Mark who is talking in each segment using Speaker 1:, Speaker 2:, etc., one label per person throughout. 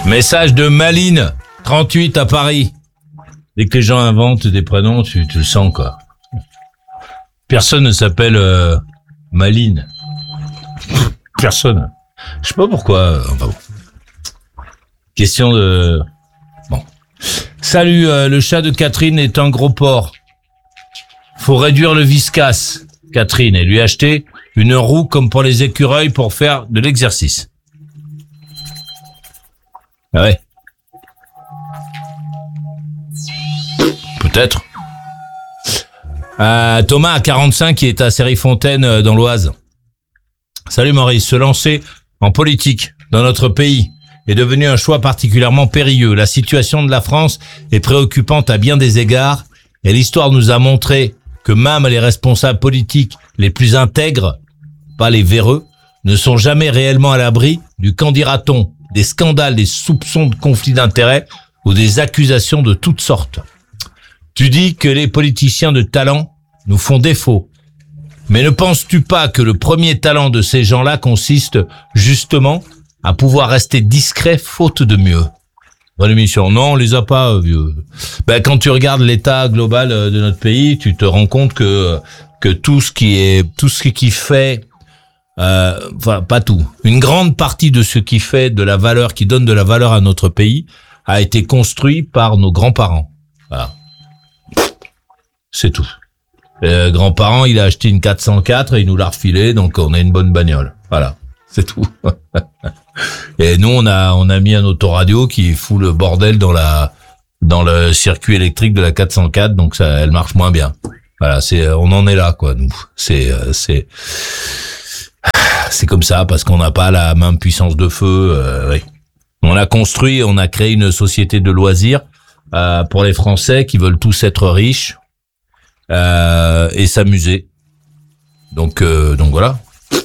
Speaker 1: Message de Maline, 38 à Paris. Dès que les gens inventent des prénoms, tu le sens, quoi. Personne ne s'appelle Maline. Personne. Je sais pas pourquoi. Enfin bon. Question de... Bon. Salut, le chat de Catherine est un gros porc. Faut réduire le viscasse, Catherine, et lui acheter une roue comme pour les écureuils pour faire de l'exercice. Ah ouais. Peut-être. Thomas à 45 qui est à Série-Fontaine dans l'Oise. Salut Maurice, se lancer en politique dans notre pays est devenu un choix particulièrement périlleux. La situation de la France est préoccupante à bien des égards et l'histoire nous a montré que même les responsables politiques les plus intègres, pas les véreux, ne sont jamais réellement à l'abri du qu'en dira-t-on, des scandales, des soupçons de conflits d'intérêts ou des accusations de toutes sortes. Tu dis que les politiciens de talent nous font défaut. Mais ne penses-tu pas que le premier talent de ces gens-là consiste justement à pouvoir rester discret faute de mieux? Bonne émission. Non, on les a pas, vieux. Ben, quand tu regardes l'état global de notre pays, tu te rends compte que tout ce qui fait, enfin, pas tout. Une grande partie de ce qui fait de la valeur, qui donne de la valeur à notre pays, a été construit par nos grands-parents. Voilà. C'est tout. Le grand-parent, il a acheté une 404 et il nous l'a refilé, donc on a une bonne bagnole. Voilà. C'est tout. Et nous, on a mis un autoradio qui fout le bordel dans le circuit électrique de la 404, donc ça, elle marche moins bien. Voilà, on en est là, quoi, nous. C'est comme ça, parce qu'on n'a pas la même puissance de feu, oui. On a créé une société de loisirs, pour les Français qui veulent tous être riches, et s'amuser. Donc voilà.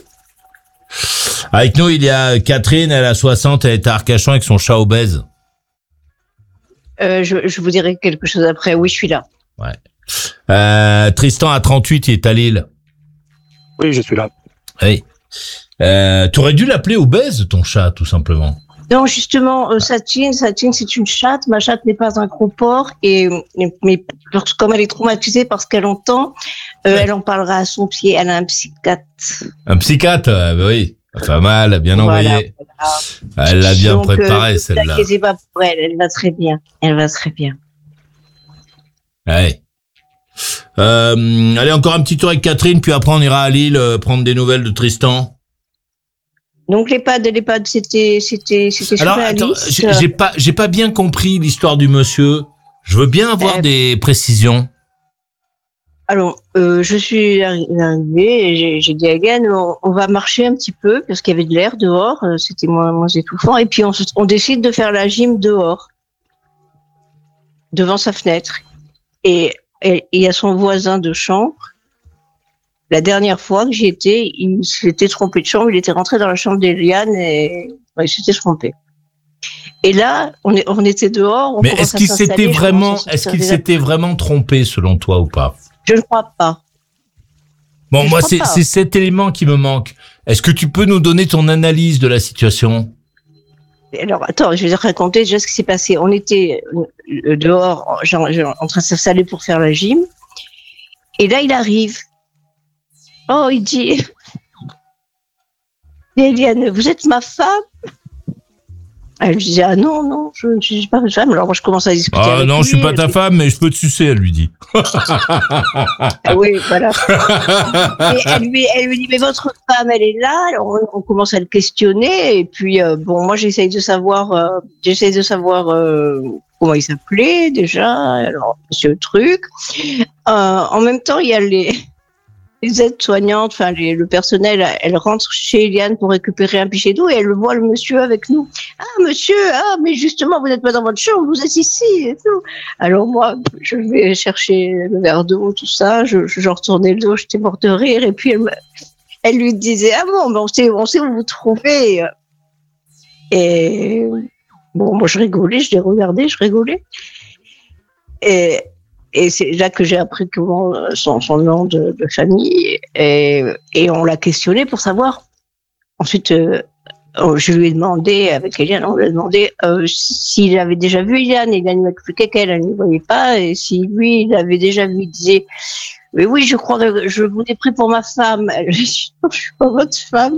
Speaker 1: Avec nous, il y a Catherine, elle a 60, elle est à Arcachon avec son chat obèse.
Speaker 2: Je vous dirai quelque chose après. Oui, je suis là.
Speaker 1: Ouais. Tristan à 38, il est à Lille.
Speaker 3: Oui, je suis là.
Speaker 1: Oui. T'aurais dû l'appeler obèse, ton chat, tout simplement.
Speaker 2: Non, justement, Satine, c'est une chatte. Ma chatte n'est pas un gros porc. Mais comme elle est traumatisée par ce qu'elle entend, elle en parlera à son pied. Elle a un psychiatre.
Speaker 1: Un psychiatre, bah oui. Pas mal, bien envoyé. Voilà. Elle l'a bien préparée, celle-là. Ne
Speaker 2: t'inquiétez pas pour elle. Elle va très bien. Elle va très bien.
Speaker 1: Ouais. Allez, encore un petit tour avec Catherine, puis après on ira à Lille prendre des nouvelles de Tristan.
Speaker 2: Donc l'EHPAD, c'était
Speaker 1: alors attends, j'ai pas bien compris l'histoire du monsieur. Je veux bien avoir des précisions.
Speaker 2: Alors, je suis arrivée et j'ai dit à Gaël, on va marcher un petit peu parce qu'il y avait de l'air dehors, c'était moins étouffant, et puis on décide de faire la gym dehors, devant sa fenêtre. Et il y a son voisin de chambre. La dernière fois que j'y étais, il s'était trompé de chambre, il était rentré dans la chambre d'Eliane et il s'était trompé. Et là, on était dehors.
Speaker 1: Mais est-ce qu'il s'était vraiment trompé selon toi ou pas?
Speaker 2: Je ne crois pas.
Speaker 1: Bon, moi, c'est cet élément qui me manque. Est-ce que tu peux nous donner ton analyse de la situation?
Speaker 2: Alors, attends, je vais te raconter déjà ce qui s'est passé. On était dehors, en train de s'installer pour faire la gym. Et là, il arrive. Oh, il dit, Eliane, vous êtes ma femme? Elle lui disait, ah non, je ne suis pas votre femme. Alors moi, je commence à discuter avec
Speaker 1: non,
Speaker 2: lui,
Speaker 1: je suis pas ta femme, mais je peux te sucer, elle lui dit.
Speaker 2: Ah oui, voilà. Et elle lui dit, mais votre femme, elle est là. Alors on commence à le questionner. Et puis, moi, j'essaye de savoir comment il s'appelait déjà. Alors, monsieur Truc. En même temps, il y a les aides-soignantes, enfin le personnel, elle rentre chez Eliane pour récupérer un pichet d'eau et elle voit le monsieur avec nous. Ah monsieur, mais justement vous n'êtes pas dans votre chambre, vous êtes ici et tout. Alors moi, je vais chercher le verre d'eau, tout ça, je retournais le dos, j'étais morte de rire et puis elle lui disait ah bon, mais on sait où vous trouvez. Et bon, moi je rigolais, je les regardais, je rigolais. Et c'est là que j'ai appris comment son nom de famille et on l'a questionné pour savoir. Ensuite, je lui ai demandé, avec Eliane, on lui a demandé s'il avait déjà vu Eliane. Eliane m'a expliqué qu'elle ne voyait pas. Et si lui, il avait déjà vu, il disait mais oui, je crois que je vous ai pris pour ma femme. Je suis pas votre femme.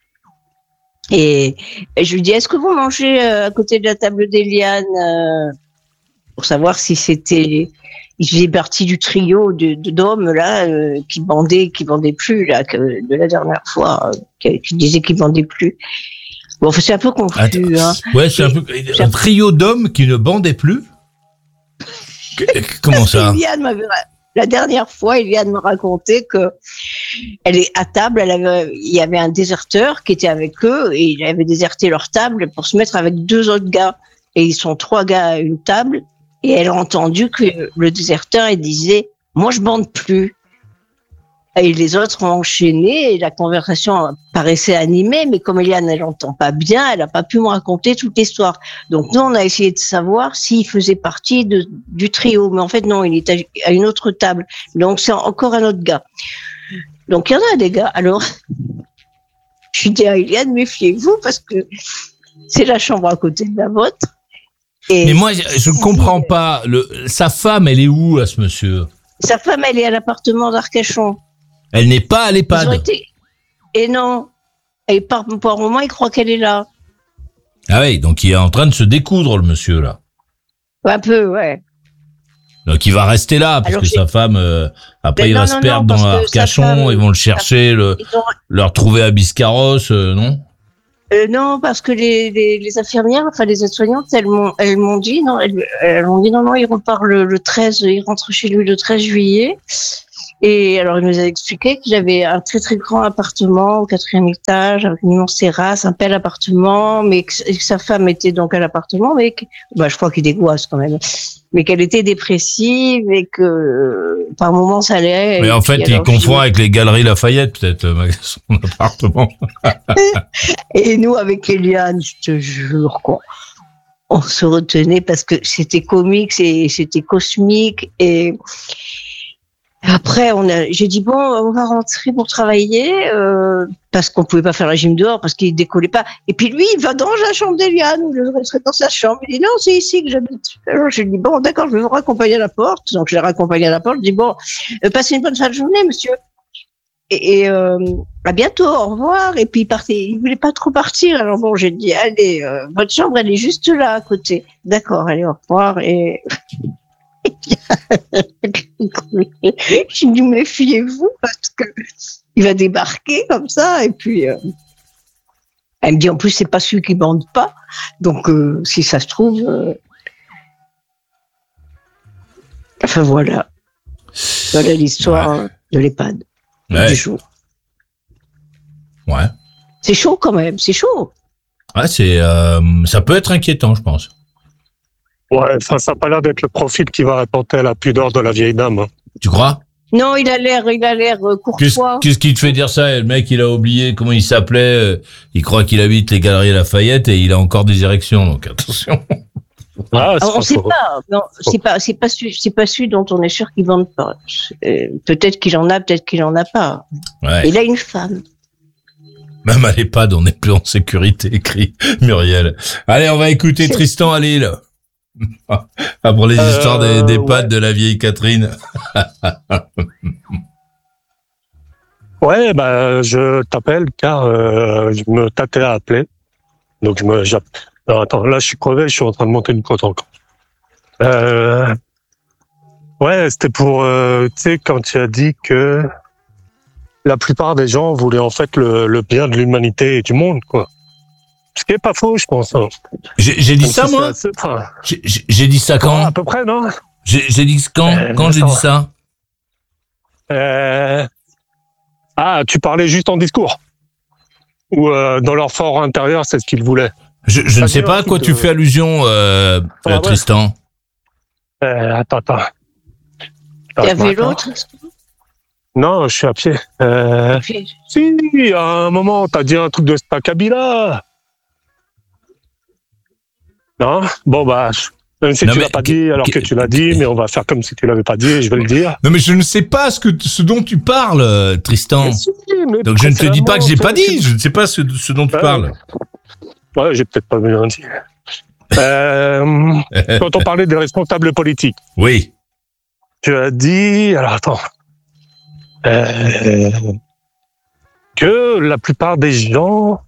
Speaker 2: Et je lui dis est-ce que vous mangez à côté de la table d'Eliane pour savoir si il faisait partie du trio d'hommes là qui bandaient plus là de la dernière fois qui disait qu'ils bandaient plus. Bon, c'est un peu confus. Hein.
Speaker 1: Ouais, c'est un trio d'hommes qui ne bandaient plus. Comment ça?
Speaker 2: La dernière fois, Eliane me racontait que elle est à table. Il y avait un déserteur qui était avec eux et il avait déserté leur table pour se mettre avec 2 autres gars. Et ils sont 3 gars à une table. Et elle a entendu que le déserteur, il disait « Moi, je bande plus ». Et les autres ont enchaîné et la conversation paraissait animée, mais comme Eliane, elle n'entend pas bien, elle n'a pas pu me raconter toute l'histoire. Donc nous, on a essayé de savoir s'il faisait partie du trio. Mais en fait, non, il est à une autre table. Donc c'est encore un autre gars. Donc il y en a des gars. Alors, je dis à Eliane, méfiez-vous parce que c'est la chambre à côté de la vôtre.
Speaker 1: Mais moi, je ne comprends pas. Sa femme, elle est où, là, ce monsieur?
Speaker 2: Sa femme, elle est à l'appartement d'Arcachon.
Speaker 1: Elle n'est pas à l'EHPAD.
Speaker 2: Et non. Et par moment, il croit qu'elle est là.
Speaker 1: Ah oui, donc il est en train de se découdre, le monsieur, là.
Speaker 2: Un peu, ouais.
Speaker 1: Donc il va rester là, parce que sa femme, après il va se perdre dans Arcachon, ils vont le chercher, le retrouver à Biscarrosse, non?
Speaker 2: Non, parce que les infirmières, enfin les aides-soignantes, elles m'ont dit non, il repart le 13, il rentre chez lui le 13 juillet. Et alors il nous a expliqué qu'il avait un très très grand appartement au 4e étage, avec une immense terrasse, un bel appartement, mais que sa femme était donc à l'appartement, mais je crois qu'il dégoisse quand même, mais qu'elle était dépressive et que par moments ça allait.
Speaker 1: Mais en fait, il confond avec les Galeries Lafayette, peut-être, son appartement.
Speaker 2: Et nous, avec Eliane, je te jure, quoi, on se retenait parce que c'était comique, c'était cosmique. Et après, j'ai dit bon, on va rentrer pour travailler parce qu'on pouvait pas faire la gym dehors parce qu'il décollait pas. Et puis lui, il va dans la chambre d'Eliane, je resterai dans sa chambre. Il dit non, c'est ici que j'habite. Alors je lui dis bon, d'accord, je vais vous raccompagner à la porte. Donc je l'ai raccompagné à la porte. Je dis bon, passez une bonne fin de journée, monsieur. Et à bientôt, au revoir. Et puis il voulait pas trop partir. Alors bon, j'ai dit allez, votre chambre elle est juste là à côté. D'accord, allez, au revoir. Et j'ai dit méfiez-vous parce que il va débarquer comme ça. Et puis elle me dit en plus c'est pas celui qui bande pas. Donc si ça se trouve, enfin voilà l'histoire de l'EHPAD.
Speaker 1: Ouais.
Speaker 2: Du jour.
Speaker 1: Ouais.
Speaker 2: C'est chaud quand même, c'est chaud.
Speaker 1: Ouais, ça peut être inquiétant, je pense.
Speaker 3: Ouais, ça n'a pas l'air d'être le profil qui va attenter la pudeur de la vieille dame. Hein.
Speaker 1: Tu crois?
Speaker 2: Non, il a l'air courtois.
Speaker 1: Qu'est-ce qui te fait dire ça? Le mec, il a oublié comment il s'appelait. Il croit qu'il habite les Galeries Lafayette et il a encore des érections, donc attention.
Speaker 3: Ah,
Speaker 2: on sait pas. Non, c'est pas celui dont on est sûr qu'il vende pas. Peut-être qu'il en a, peut-être qu'il en a pas.
Speaker 1: Ouais.
Speaker 2: Il a une femme.
Speaker 1: Même à l'EHPAD, on n'est plus en sécurité, écrit Muriel. Allez, on va écouter Tristan à Lille. Pour les histoires des pattes de la vieille Catherine.
Speaker 3: Ouais, je t'appelle car je me tâtais à appeler. Donc alors, attends, là je suis crevé, je suis en train de monter une côte encore. Ouais, c'était pour, tu sais, quand tu as dit que la plupart des gens voulaient en fait le bien de l'humanité et du monde, quoi. Ce qui est pas faux, je pense. Hein.
Speaker 1: J'ai dit ça, moi? J'ai dit ça quand?
Speaker 3: À peu près, non?
Speaker 1: J'ai dit quand j'ai dit ça?
Speaker 3: Ah, tu parlais juste en discours? Ou dans leur fort intérieur, c'est ce qu'ils voulaient?
Speaker 1: Je ne sais pas à quoi tu fais allusion, Tristan.
Speaker 3: Attends.
Speaker 2: Il y avait l'autre?
Speaker 3: Non, je suis à pied. Si, à un moment, t'as dit un truc de Stakabila. Non? Bon, même si tu l'as pas dit, alors que tu l'as dit, mais on va faire comme si tu l'avais pas dit, et je vais le dire.
Speaker 1: Non, mais je ne sais pas ce dont tu parles, Tristan.
Speaker 3: Mais si, mais
Speaker 1: donc je ne te dis pas que j'ai pas dit, je ne sais pas ce dont tu parles.
Speaker 3: Ouais, j'ai peut-être pas bien dit. Quand on parlait des responsables politiques,
Speaker 1: Oui.
Speaker 3: tu as dit, alors attends, que la plupart des gens,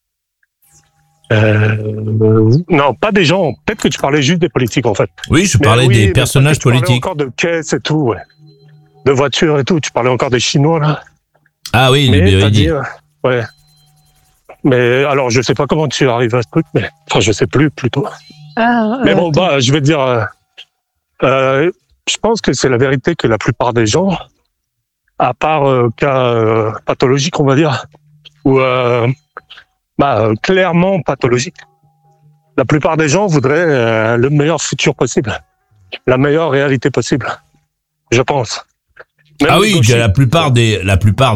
Speaker 3: non, pas des gens, peut-être que tu parlais juste des politiques en fait.
Speaker 1: Oui, je
Speaker 3: Mais
Speaker 1: parlais
Speaker 3: oui,
Speaker 1: des
Speaker 3: mais
Speaker 1: personnages
Speaker 3: tu parlais
Speaker 1: politiques.
Speaker 3: encore de caisses et tout, ouais. De voitures et tout, tu parlais encore des Chinois là.
Speaker 1: Ah oui, les
Speaker 3: Mais t'as
Speaker 1: Biridi.
Speaker 3: dit, ouais. Mais alors, je sais pas comment tu arrives à ce truc, mais enfin, je sais plus plutôt. Mais bon, bah, je vais te dire, je pense que c'est la vérité que la plupart des gens, à part cas pathologiques, on va dire, ou clairement pathologiques, la plupart des gens voudraient le meilleur futur possible, la meilleure réalité possible, je pense. Même
Speaker 1: Ah oui,
Speaker 3: négocier.
Speaker 1: la plupart des oui,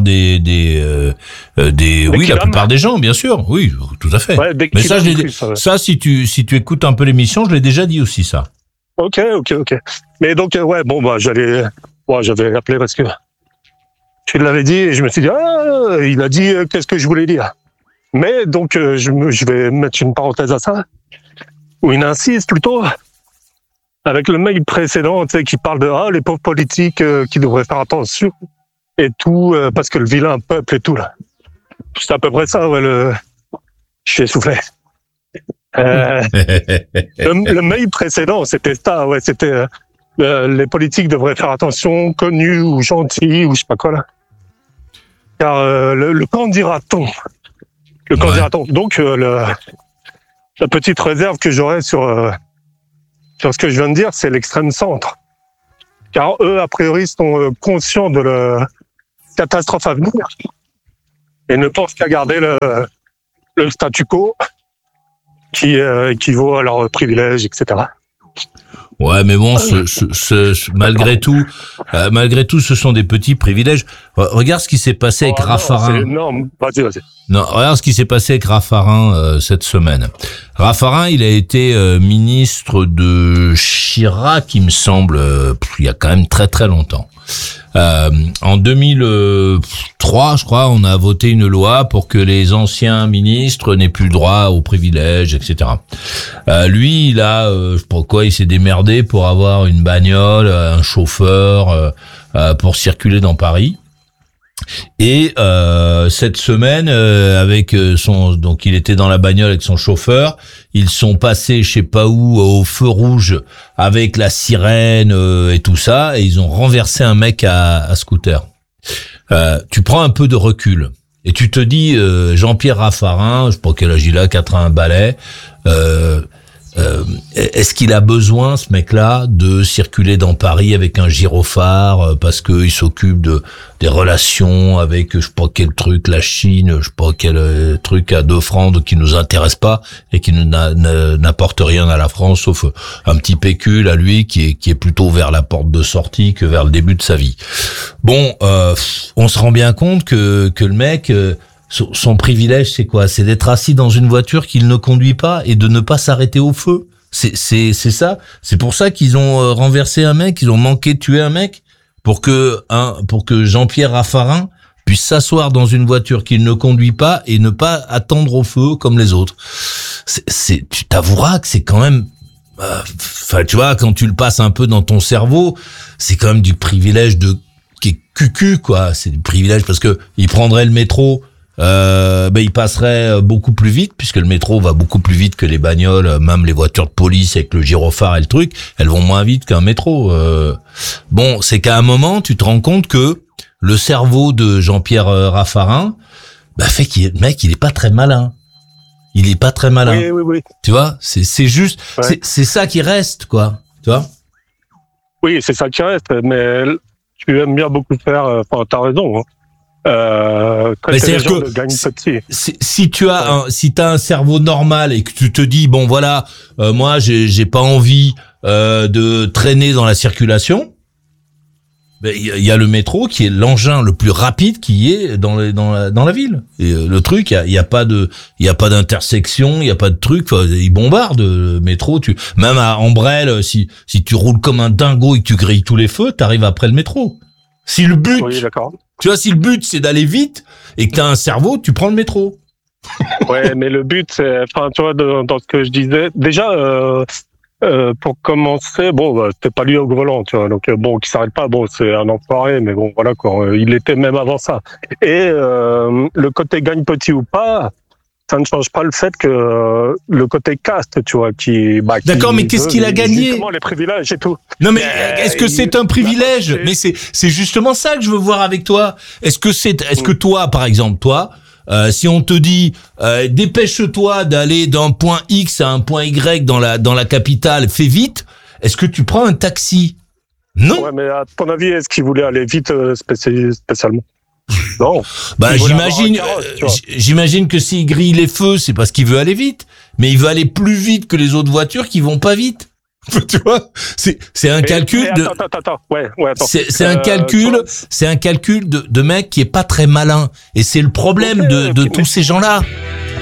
Speaker 3: qu'il
Speaker 1: la
Speaker 3: aime.
Speaker 1: plupart des gens, bien sûr. Oui, tout à fait.
Speaker 3: Ouais, dès
Speaker 1: Mais
Speaker 3: qu'il
Speaker 1: ça,
Speaker 3: aime,
Speaker 1: je l'ai,
Speaker 3: plus,
Speaker 1: ça, si tu écoutes un peu l'émission, je l'ai déjà dit aussi, ça.
Speaker 3: Ok. Mais donc, ouais, bon, bah, j'avais appelé parce que tu l'avais dit et je me suis dit, il a dit qu'est-ce que je voulais dire. Mais donc, je vais mettre une parenthèse à ça, ou une incise plutôt, avec le mail précédent, tu sais, qui parle de les pauvres politiques qui devraient faire attention et tout, parce que le vilain peuple et tout, là. C'est à peu près ça, ouais, je suis essoufflé. Le mail précédent, c'était ça, ouais, c'était les politiques devraient faire attention, connus ou gentils ou je sais pas quoi là. Car le qu'en dira-t-on. Le qu'en dira-t-on. Donc la petite réserve que j'aurais sur ce que je viens de dire, c'est l'extrême centre. Car eux, a priori, sont conscients de la catastrophe à venir et ne pensent qu'à garder le statu quo qui équivaut à leurs privilèges, etc.
Speaker 1: Ouais, mais bon, malgré tout, ce sont des petits privilèges. Regarde ce qui s'est passé avec Raffarin.
Speaker 3: Non, vas-y.
Speaker 1: Non, regarde ce qui s'est passé avec Raffarin cette semaine. Raffarin, il a été ministre de Chirac, il me semble, il y a quand même très très longtemps. En 2003, je crois, on a voté une loi pour que les anciens ministres n'aient plus droit aux privilèges, etc. Lui, il a, je sais pas quoi, il s'est démerdé pour avoir une bagnole, un chauffeur, pour circuler dans Paris. Et cette semaine, avec donc il était dans la bagnole avec son chauffeur, ils sont passés je sais pas où au feu rouge avec la sirène et tout ça, et ils ont renversé un mec à scooter. Tu prends un peu de recul et tu te dis Jean-Pierre Raffarin, je sais pas quel âge il a, 80 balais. Est-ce qu'il a besoin, ce mec-là, de circuler dans Paris avec un gyrophare parce qu'il s'occupe des relations avec je sais pas quel truc, la Chine, je sais pas quel truc à 2 francs qui nous intéresse pas et qui n'apporte rien à la France sauf un petit pécule à lui qui est plutôt vers la porte de sortie que vers le début de sa vie. Bon, on se rend bien compte que le mec son privilège, c'est quoi? C'est d'être assis dans une voiture qu'il ne conduit pas et de ne pas s'arrêter au feu. C'est ça. C'est pour ça qu'ils ont renversé un mec, ils ont manqué de tuer un mec pour que Jean-Pierre Raffarin puisse s'asseoir dans une voiture qu'il ne conduit pas et ne pas attendre au feu comme les autres. Tu t'avoueras que c'est quand même, enfin, tu vois, quand tu le passes un peu dans ton cerveau, c'est quand même du privilège qui est cucu, quoi. C'est du privilège parce que il prendrait le métro. Il passerait beaucoup plus vite puisque le métro va beaucoup plus vite que les bagnoles, même les voitures de police avec le gyrophare et le truc, elles vont moins vite qu'un métro. Bon, c'est qu'à un moment, tu te rends compte que le cerveau de Jean-Pierre Raffarin, fait qu'il le mec, il est pas très malin. Il est pas très malin.
Speaker 3: Oui.
Speaker 1: Tu vois, c'est juste,
Speaker 3: ouais.
Speaker 1: c'est ça qui reste, quoi. Tu vois?
Speaker 3: Oui, c'est ça qui reste. Mais tu aimes bien beaucoup faire. Enfin, t'as raison. Hein.
Speaker 1: Mais c'est-à-dire que si t'as un cerveau normal et que tu te dis bon voilà, moi j'ai pas envie de traîner dans la circulation, il y a le métro qui est l'engin le plus rapide qui est dans la ville. Et le truc, il y a pas d'intersection, il y a pas de truc, il bombarde le métro. Même à Ambrelle, si tu roules comme un dingo et que tu grilles tous les feux, t'arrives après le métro. Si le but,
Speaker 3: oui, d'accord.
Speaker 1: Tu vois, si le but c'est d'aller vite et que t'as un cerveau, tu prends le métro.
Speaker 3: Ouais, mais le but, c'est, enfin, tu vois, dans ce que je disais, déjà, pour commencer, bon, bah, c'était pas lui au volant, tu vois, donc bon, qui s'arrête pas, bon, c'est un enfoiré, mais bon, voilà quoi, il était même avant ça. Et le côté gagne petit ou pas, ça ne change pas le fait que le côté caste, tu vois,
Speaker 1: D'accord, mais qu'est-ce qu'il a gagné?
Speaker 3: Justement, les privilèges et tout.
Speaker 1: Non, mais est-ce que c'est un privilège? Mais c'est justement ça que je veux voir avec toi. Est-ce que toi, par exemple, toi, si on te dit dépêche-toi d'aller d'un point X à un point Y dans la capitale, fais vite, est-ce que tu prends un taxi? Non.
Speaker 3: Ouais, mais à ton avis, est-ce qu'il voulait aller vite spécialement? Non.
Speaker 1: Bah j'imagine que s'il grille les feux, c'est parce qu'il veut aller vite, mais il veut aller plus vite que les autres voitures qui vont pas vite. Tu vois, c'est un calcul de.
Speaker 3: Attends. Ouais, attends.
Speaker 1: C'est un calcul, c'est un calcul de mec qui est pas très malin, et c'est le problème de tous ces gens-là.